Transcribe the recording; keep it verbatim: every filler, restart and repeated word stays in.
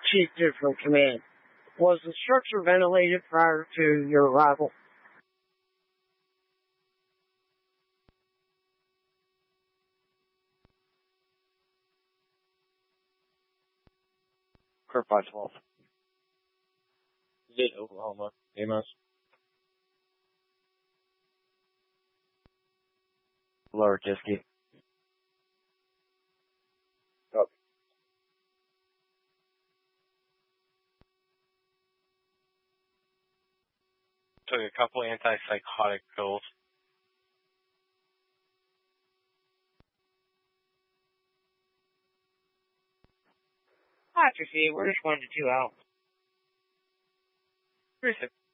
Chief Digital Command. Was the structure ventilated prior to your arrival? Kurt five twelve. Is it Oklahoma? Amos? Lower Kiski. Copy. Took a couple antipsychotic pills. Atrophy, we're just one to two out. Pretty